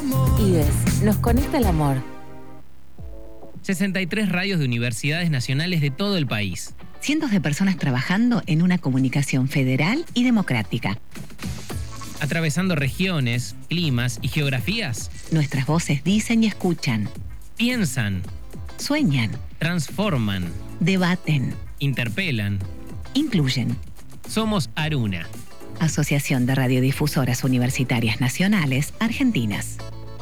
IDES, nos conecta el amor. 63 radios de universidades nacionales de todo el país. Cientos de personas trabajando en una comunicación federal y democrática. Atravesando regiones, climas y geografías. Nuestras voces dicen y escuchan. Piensan. Sueñan. Transforman. Debaten. Interpelan. Incluyen. Somos Aruna. Asociación de Radiodifusoras Universitarias Nacionales Argentinas.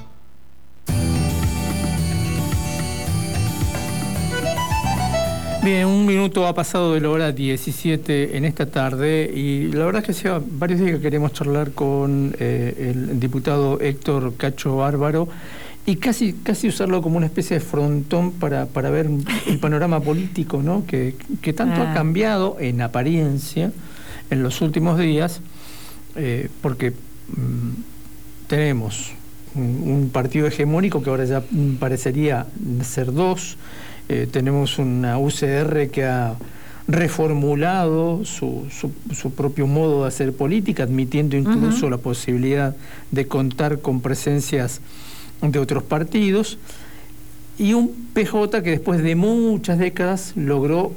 Bien, un minuto ha pasado de la hora 17 en esta tarde y la verdad es que hacía varios días que queríamos charlar con el diputado Héctor Cacho Bárbaro y casi usarlo como una especie de frontón para ver el panorama político, ¿no? que tanto ha cambiado en apariencia en los últimos días, porque tenemos un partido hegemónico que ahora ya parecería ser dos. Tenemos una UCR que ha reformulado su propio modo de hacer política, admitiendo incluso la posibilidad de contar con presencias de otros partidos, y un PJ que después de muchas décadas logró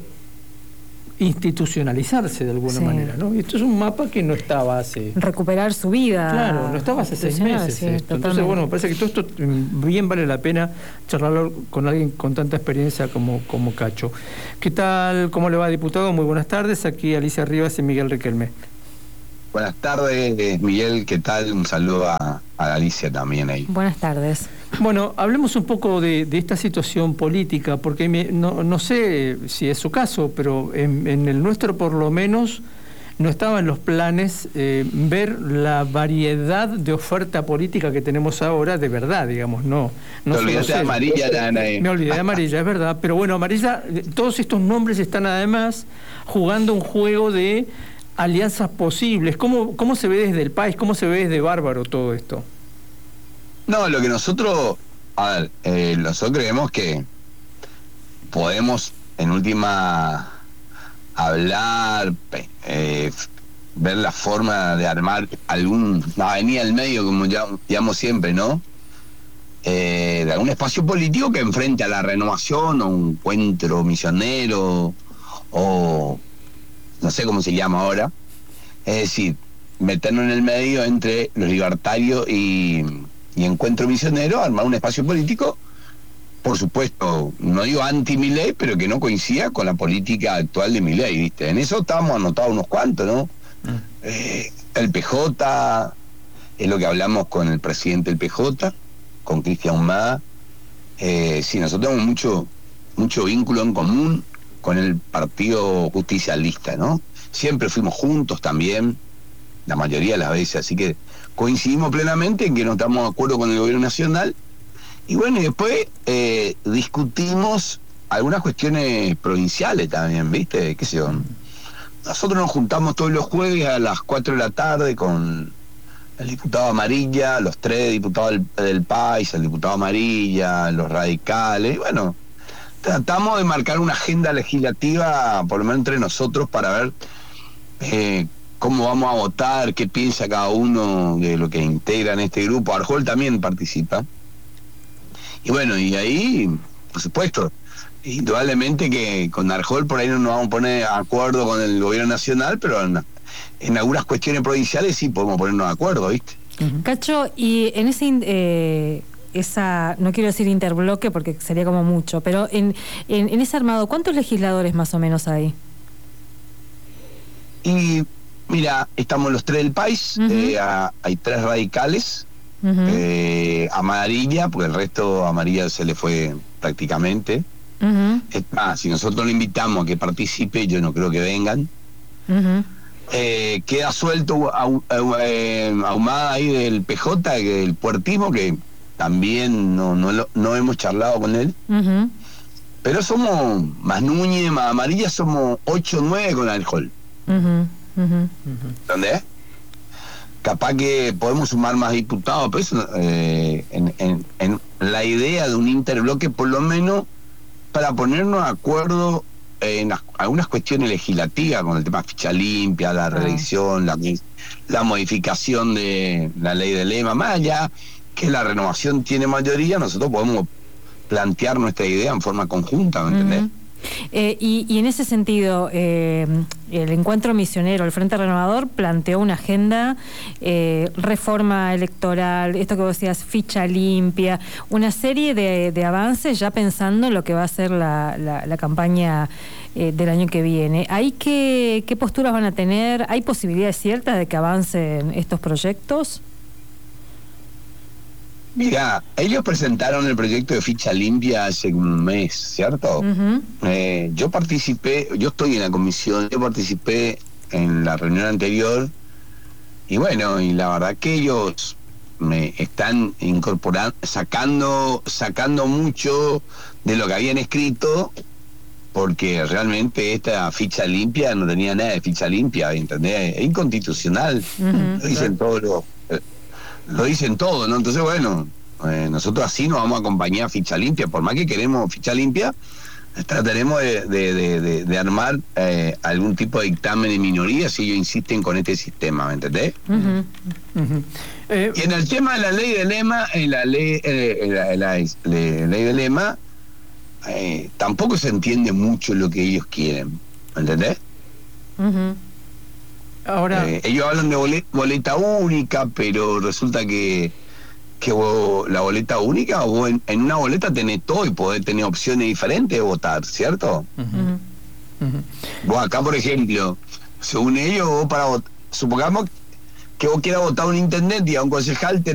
institucionalizarse de alguna manera, ¿no? Y esto es un mapa que no estaba hace... Recuperar su vida. Claro, no estaba hace 6 meses. Sí, entonces, bueno, me parece que todo esto bien vale la pena charlarlo con alguien con tanta experiencia como Cacho. ¿Qué tal? ¿Cómo le va, diputado? Muy buenas tardes. Aquí Alicia Rivas y Miguel Riquelme. Buenas tardes, Miguel. ¿Qué tal? Un saludo a Alicia también ahí. Buenas tardes. Bueno, hablemos un poco de esta situación política, porque no sé si es su caso, pero en el nuestro por lo menos no estaba en los planes ver la variedad de oferta política que tenemos ahora, de verdad, digamos, no te olvidaste de Amarilla, me olvidé de Amarilla, es verdad, pero bueno, Amarilla, todos estos nombres están además jugando un juego de alianzas posibles. ¿Cómo se ve desde el país? ¿Cómo se ve desde Bárbaro todo esto? No, lo que nosotros creemos que podemos en última hablar, ver la forma de armar una avenida al medio, como llamamos siempre, ¿no? De algún espacio político que enfrente a la renovación o un encuentro misionero o no sé cómo se llama ahora. Es decir, meternos en el medio entre los libertarios y Encuentro Misionero, armar un espacio político, por supuesto, no digo anti-Milei, pero que no coincida con la política actual de Milei, ¿viste? En eso estábamos anotados unos cuantos, ¿no? El PJ, es lo que hablamos con el presidente del PJ, con Cristian Humada. Sí, nosotros tenemos mucho vínculo en común con el Partido Justicialista, ¿no? Siempre fuimos juntos también, la mayoría de las veces, así que coincidimos plenamente en que no estamos de acuerdo con el gobierno nacional. Y bueno, y después discutimos algunas cuestiones provinciales también, ¿viste? ¿Qué sé yo? Nosotros nos juntamos todos los jueves a las 4 de la tarde con el diputado Amarilla, los 3 diputados del país, el diputado Amarilla, los radicales, y bueno, tratamos de marcar una agenda legislativa, por lo menos entre nosotros, para ver cómo vamos a votar, qué piensa cada uno de lo que integran este grupo. Arjol también participa. Y bueno, y ahí, por supuesto, indudablemente que con Arjol por ahí no nos vamos a poner de acuerdo con el gobierno nacional, pero en algunas cuestiones provinciales sí podemos ponernos de acuerdo, ¿viste? Cacho, y en no quiero decir interbloque porque sería como mucho, pero en ese armado, ¿cuántos legisladores más o menos hay? Y mira, estamos los 3 del país, hay 3 radicales, Amarilla, porque el resto Amarilla se le fue prácticamente. Es más, si nosotros lo invitamos a que participe, yo no creo que vengan. Queda suelto Ahumada ahí del PJ, del puertismo, que también no hemos charlado con él. Pero somos más Núñez, más Amarilla, somos 8 o 9 con Arjol. ¿Dónde? Capaz que podemos sumar más diputados, pero eso, en la idea de un interbloque, por lo menos para ponernos de acuerdo en algunas cuestiones legislativas, con el tema ficha limpia, la reelección, la modificación de la ley de lema, más allá que la renovación tiene mayoría, nosotros podemos plantear nuestra idea en forma conjunta, ¿me entendés? Y en ese sentido, el Encuentro Misionero, el Frente Renovador, planteó una agenda, reforma electoral, esto que vos decías, ficha limpia, una serie de avances ya pensando en lo que va a ser la campaña del año que viene. ¿Ahí qué posturas van a tener? ¿Hay posibilidades ciertas de que avancen estos proyectos? Mira, ellos presentaron el proyecto de ficha limpia hace un mes, ¿cierto? Yo participé, yo estoy en la comisión, yo participé en la reunión anterior y bueno, y la verdad que ellos me están incorporando, sacando mucho de lo que habían escrito, porque realmente esta ficha limpia no tenía nada de ficha limpia, ¿entendés? Es inconstitucional, lo dicen todos lo dicen todo, ¿no? Entonces, bueno, nosotros así nos vamos a acompañar ficha limpia, por más que queremos ficha limpia, trataremos de armar algún tipo de dictamen de minoría si ellos insisten con este sistema, ¿me entendés? Y en el tema de la ley de lema, ley de lema, tampoco se entiende mucho lo que ellos quieren, ¿me entendés? Ahora, ellos hablan de boleta única, pero resulta que la boleta única, vos en una boleta tenés todo y podés tener opciones diferentes de votar, ¿cierto? Vos acá, por ejemplo, según ellos, vos para votar, supongamos que vos quieras votar a un intendente y a un concejal,